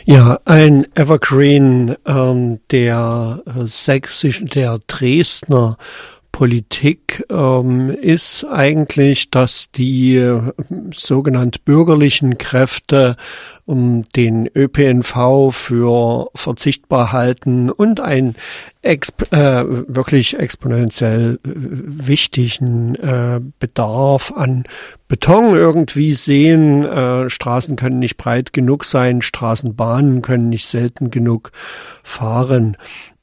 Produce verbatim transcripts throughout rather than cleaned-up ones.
Ja, ein Evergreen ähm, der äh, sächsischen, der Dresdner Politik ähm, ist eigentlich, dass die äh, sogenannten bürgerlichen Kräfte um den Ö P N V für verzichtbar halten und einen exp- äh, wirklich exponentiell äh, wichtigen äh, Bedarf an Beton irgendwie sehen. Äh, Straßen können nicht breit genug sein, Straßenbahnen können nicht selten genug fahren.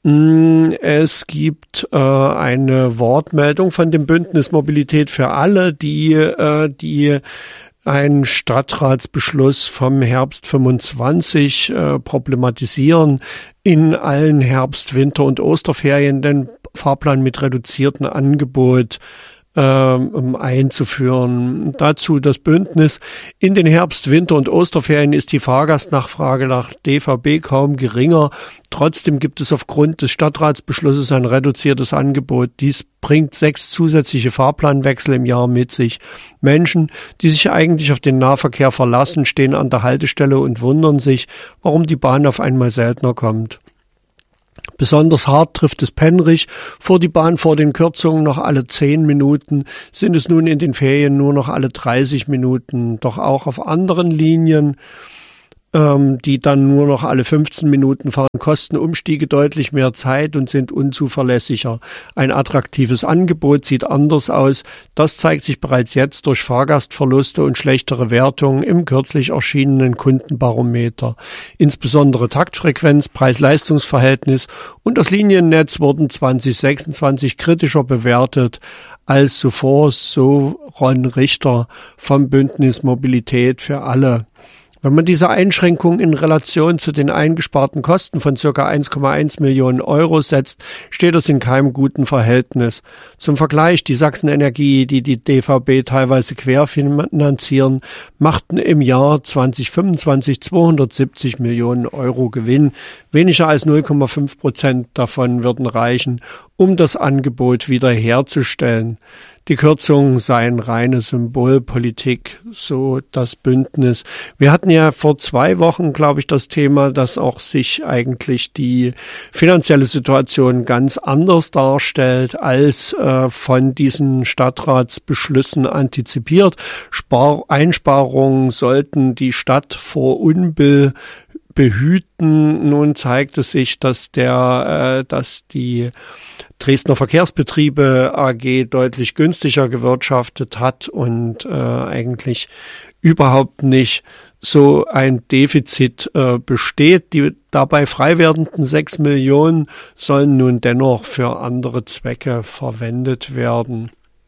Es gibt äh, eine Wortmeldung von dem Bündnis Mobilität für alle, die äh, die einen Stadtratsbeschluss vom Herbst fünfundzwanzig äh, problematisieren, in allen Herbst-, Winter- und Osterferien den Fahrplan mit reduziertem Angebot Um einzuführen. Dazu das Bündnis. In den Herbst-, Winter- und Osterferien ist die Fahrgastnachfrage nach D V B kaum geringer. Trotzdem gibt es aufgrund des Stadtratsbeschlusses ein reduziertes Angebot. Dies bringt sechs zusätzliche Fahrplanwechsel im Jahr mit sich. Menschen, die sich eigentlich auf den Nahverkehr verlassen, stehen an der Haltestelle und wundern sich, warum die Bahn auf einmal seltener kommt. Besonders hart trifft es Penrich. Fuhr die Bahn vor den Kürzungen noch alle zehn Minuten, sind es nun in den Ferien nur noch alle dreißig Minuten. Doch auch auf anderen Linien, ähm, die dann nur noch alle fünfzehn Minuten fahren, kosten Umstiege deutlich mehr Zeit und sind unzuverlässiger. Ein attraktives Angebot sieht anders aus. Das zeigt sich bereits jetzt durch Fahrgastverluste und schlechtere Wertungen im kürzlich erschienenen Kundenbarometer. Insbesondere Taktfrequenz, Preis-Leistungs-Verhältnis und das Liniennetz wurden zwanzig sechsundzwanzig kritischer bewertet als zuvor, so Ron Richter vom Bündnis Mobilität für alle. Wenn man diese Einschränkung in Relation zu den eingesparten Kosten von ca. eins Komma eins Millionen Euro setzt, steht das in keinem guten Verhältnis. Zum Vergleich, die Sachsen Energie, die die D V B teilweise querfinanzieren, machten im Jahr zwanzig fünfundzwanzig zweihundertsiebzig Millionen Euro Gewinn. Weniger als null Komma fünf Prozent davon würden reichen, um das Angebot wiederherzustellen. Die Kürzungen seien reine Symbolpolitik, so das Bündnis. Wir hatten ja vor zwei Wochen, glaube ich, das Thema, dass auch sich eigentlich die finanzielle Situation ganz anders darstellt, als äh, von diesen Stadtratsbeschlüssen antizipiert. Spar- Einsparungen sollten die Stadt vor Unbill behüten. Nun zeigt es sich, dass der, äh, dass die Dresdner Verkehrsbetriebe A G deutlich günstiger gewirtschaftet hat und äh, eigentlich überhaupt nicht so ein Defizit äh, besteht. Die dabei frei werdenden sechs Millionen sollen nun dennoch für andere Zwecke verwendet werden.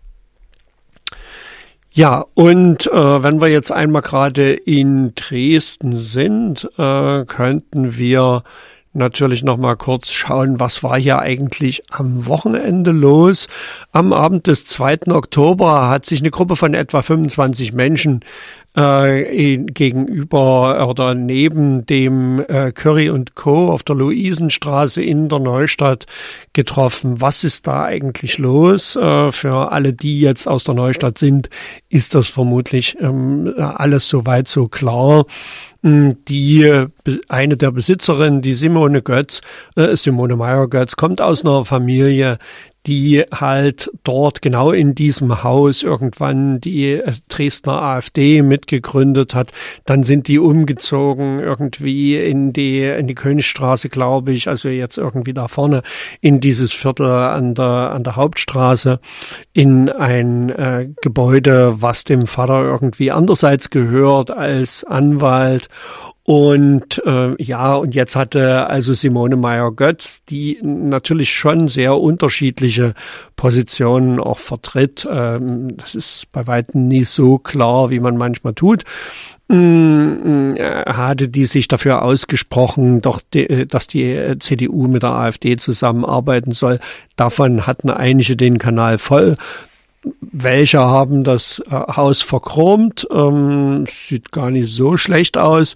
Ja, und äh, wenn wir jetzt einmal gerade in Dresden sind, äh, könnten wir natürlich noch mal kurz schauen, was war hier eigentlich am Wochenende los. Am Abend des zweiten Oktober hat sich eine Gruppe von etwa fünfundzwanzig Menschen äh, gegenüber oder neben dem äh, Curry und Co. auf der Luisenstraße in der Neustadt getroffen. Was ist da eigentlich los? Äh, für alle, die jetzt aus der Neustadt sind, ist das vermutlich ähm, alles soweit so klar. Die, eine der Besitzerinnen, die Simone Götz, äh, Simone Meyer-Götz, kommt aus einer Familie, die halt dort genau in diesem Haus irgendwann die Dresdner AfD mitgegründet hat. Dann sind die umgezogen irgendwie in die, in die Königstraße, glaube ich, also jetzt irgendwie da vorne in dieses Viertel an der, an der Hauptstraße, in ein äh, Gebäude, was dem Vater irgendwie andererseits gehört als Anwalt. Und äh, ja, und jetzt hatte also Simone Meyer-Götz, die natürlich schon sehr unterschiedliche Positionen auch vertritt. Ähm, das ist bei weitem nie so klar, wie man manchmal tut. Ähm, hatte die sich dafür ausgesprochen, doch die, dass die C D U mit der AfD zusammenarbeiten soll. Davon hatten einige den Kanal voll. Welche haben das äh, Haus verchromt, ähm, sieht gar nicht so schlecht aus.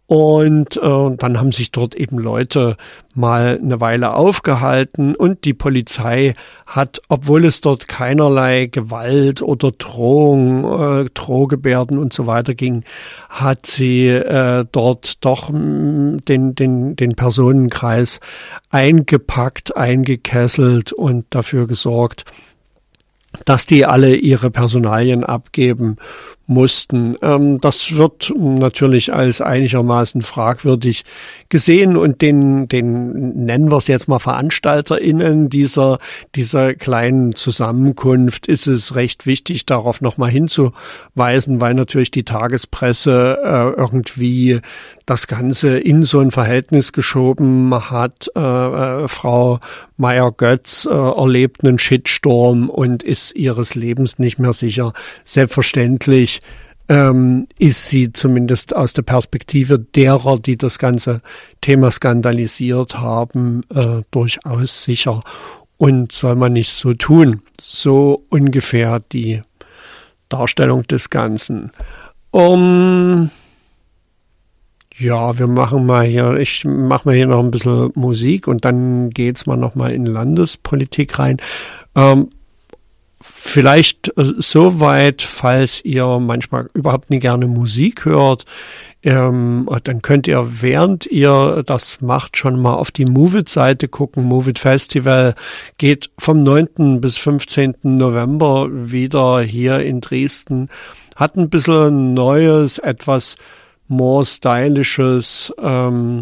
Und äh, dann haben sich dort eben Leute mal eine Weile aufgehalten und die Polizei hat, obwohl es dort keinerlei Gewalt oder Drohung, äh, Drohgebärden und so weiter ging, hat sie äh, dort doch mh, den, den, den Personenkreis eingepackt, eingekesselt und dafür gesorgt, dass die alle ihre Personalien abgeben mussten. Ähm, das wird natürlich als einigermaßen fragwürdig gesehen und den, den nennen wir es jetzt mal VeranstalterInnen dieser, dieser kleinen Zusammenkunft ist es recht wichtig, darauf nochmal hinzuweisen, weil natürlich die Tagespresse äh, irgendwie das Ganze in so ein Verhältnis geschoben hat. Äh, äh, Frau Meyer-Götz äh, erlebt einen Shitstorm und ist ihres Lebens nicht mehr sicher. Selbstverständlich ähm, ist sie zumindest aus der Perspektive derer, die das ganze Thema skandalisiert haben, äh, durchaus sicher. Und soll man nicht so tun. So ungefähr die Darstellung des Ganzen. Um Ja, wir machen mal hier, ich mache mal hier noch ein bisschen Musik und dann geht's mal noch mal in Landespolitik rein. Ähm, vielleicht äh, soweit, falls ihr manchmal überhaupt nicht gerne Musik hört, ähm, dann könnt ihr, während ihr das macht, schon mal auf die Move It-Seite gucken. Move It Festival geht vom neunten bis fünfzehnten November wieder hier in Dresden. Hat ein bisschen neues, etwas more stylisches, ähm,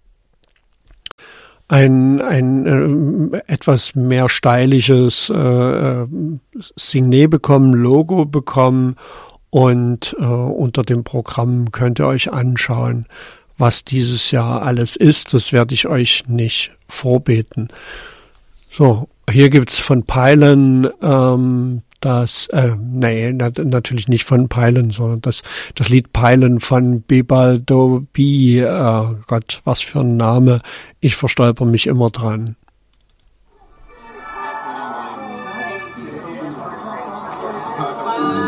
ein, ein äh, etwas mehr stylisches äh, Signet bekommen, Logo bekommen und äh, unter dem Programm könnt ihr euch anschauen, was dieses Jahr alles ist. Das werde ich euch nicht vorbeten. So, hier gibt's von Pylon ähm, das, äh, nee, nat- natürlich nicht von Pylon, sondern das, das Lied Pylon von Bibaldo B. Äh, Gott, was für ein Name. Ich verstolper mich immer dran. Thank